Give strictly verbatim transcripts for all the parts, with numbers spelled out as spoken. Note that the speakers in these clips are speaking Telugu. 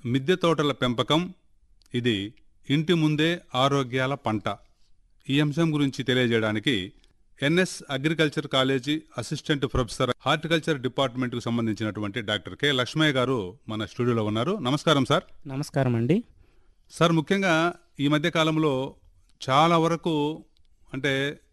మిద్దె తోటల పెంపకం ఇది ఇంటి ముందే ఆరోగ్యాల పంట. ఈ అంశం గురించి తెలియజేయడానికి NS agriculture college assistant professor horticulture డిపార్ట్మెంట్కు సంబంధించినటువంటి డాక్టర్ కె లక్ష్మయ్య గారు మన స్టూడియోలో ఉన్నారు. నమస్కారం సార్. నమస్కారం అండి. సార్, ముఖ్యంగా ఈ మధ్య కాలంలో చాలా వరకు అంటే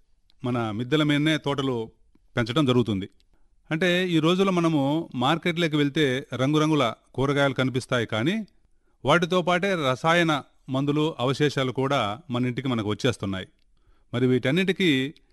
మన మిద్దెల మీదనే తోటలు పెంచడం జరుగుతుంది. అంటే ఈ రోజుల్లో మనము మార్కెట్లోకి వెళ్తే రంగురంగుల కూరగాయలు కనిపిస్తాయి, కానీ వాటితో పాటే రసాయన మందులు అవశేషాలు కూడా మన ఇంటికి మనకు వచ్చేస్తున్నాయి. మరి వీటన్నిటికీ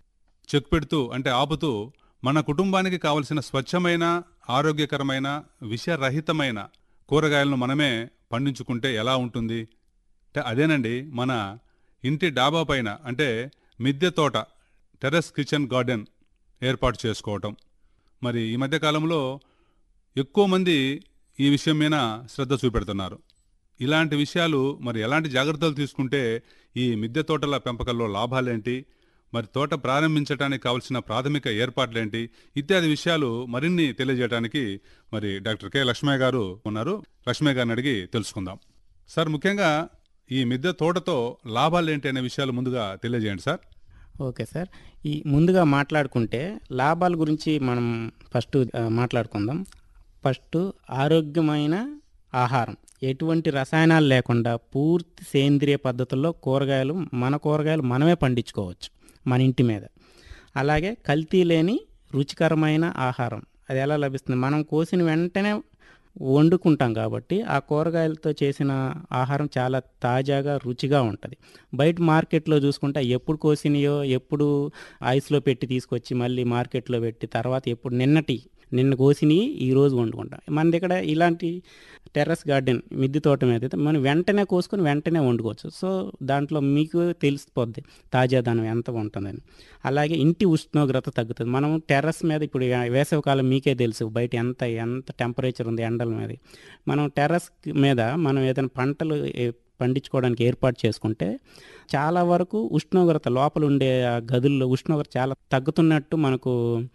చెక్ పెడుతూ అంటే ఆపుతూ మన కుటుంబానికి కావలసిన స్వచ్ఛమైన, ఆరోగ్యకరమైన, విషరహితమైన కూరగాయలను మనమే పండించుకుంటే ఎలా ఉంటుంది అంటే అదేనండి మన ఇంటి డాబా పైన అంటే మిద్దె తోట, టెర్రస్ కిచెన్ గార్డెన్ ఏర్పాటు చేసుకోవటం. మరి ఈ మధ్యకాలంలో ఎక్కువ మంది ఈ విషయం మీద శ్రద్ధ చూపెడుతున్నారు. ఇలాంటి విషయాలు మరి ఎలాంటి జాగ్రత్తలు తీసుకుంటే ఈ మిద్దె తోటల పెంపకంలో లాభాలేంటి, మరి తోట ప్రారంభించడానికి కావలసిన ప్రాథమిక ఏర్పాట్లేంటి ఇత్యాది విషయాలు మరిన్ని తెలియజేయడానికి మరి డాక్టర్ కె లక్ష్మయ్య గారు ఉన్నారు. లక్ష్మయ్య గారిని అడిగి తెలుసుకుందాం. సార్, ముఖ్యంగా ఈ మిద్దె తోటతో లాభాలేంటి అనే విషయాలు ముందుగా తెలియజేయండి సార్. Okay sir. ఈ ముందుగా మాట్లాడుకుంటే లాభాల గురించి మనం ఫస్ట్ ఆ, మాట్లాడుకుందాం. ఫస్ట్ ఆరోగ్యమైన ఆహారం, ఎటువంటి రసాయనాలు లేకుండా పూర్తి సేంద్రియ పద్ధతుల్లో కూరగాయలు మన కూరగాయలు మనమే పండించుకోవచ్చు మన ఇంటి మీద. అలాగే కల్తీ లేని రుచికరమైన ఆహారం అది ఎలా లభిస్తుంది, మనం కోసిన వెంటనే వండుకుంటాం కాబట్టి ఆ కూరగాయలతో చేసిన ఆహారం చాలా తాజాగా రుచిగా ఉంటుంది. బయట మార్కెట్లో చూసుకుంటే ఎప్పుడు కోసినయో ఎప్పుడు ఐస్లో పెట్టి తీసుకొచ్చి మళ్ళీ మార్కెట్లో పెట్టి తర్వాత ఎప్పుడు నిన్నటి నిన్న కోసినవి ఈరోజు వండుకుంటాం. మన దగ్గర ఇలాంటి టెర్రస్ గార్డెన్ మిద్దె తోట మీద అయితే మనం వెంటనే కోసుకొని వెంటనే వండుకోవచ్చు. సో దాంట్లో మీకు తెలిసిపోద్ది తాజాదనం ఎంత ఉంటుందని. అలాగే ఇంటి ఉష్ణోగ్రత తగ్గుతుంది. మనం టెర్రస్ మీద ఇప్పుడు వేసవికాలం మీకే తెలుసు బయట ఎంత ఎంత టెంపరేచర్ ఉంది ఎండల మీద. మనం టెర్రస్ మీద మనం ఏదైనా పంటలు ఏ- పండించుకోవడానికి ఏర్పాటు చేసుకుంటే చాలా వరకు ఉష్ణోగ్రత లోపల ఉండే ఆ గదుల్లో ఉష్ణోగ్రత చాలా తగ్గుతున్నట్టు మనకు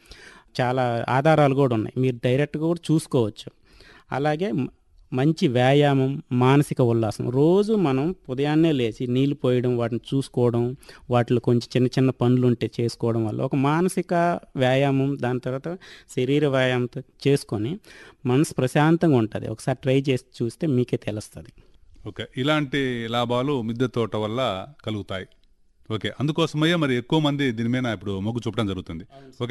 చాలా ఆధారాలు కూడా ఉన్నాయి. మీరు డైరెక్ట్గా కూడా చూసుకోవచ్చు. అలాగే మ- మంచి వ్యాయామం, మానసిక ఉల్లాసం. రోజు మనం ఉదయాన్నే లేచి నీళ్లు పోయడం, వాటిని చూసుకోవడం, వాటిలో కొంచెం చిన్న చిన్న పనులు ఉంటే చేసుకోవడం వల్ల ఒక మానసిక వ్యాయామం, దాని తర్వాత శరీర వ్యాయామంతో చేసుకొని మనసు ప్రశాంతంగా ఉంటుంది. ఒకసారి ట్రై చేసి చూస్తే మీకే తెలుస్తుంది. ఓకే, ఇలాంటి లాభాలు మిద్దె తోట వల్ల కలుగుతాయి. ఓకే, అందుకోసమయ్యే మరి ఎక్కువ మంది దీని మీద ఇప్పుడు మొగ్గు చూపడం జరుగుతుంది. ఓకే.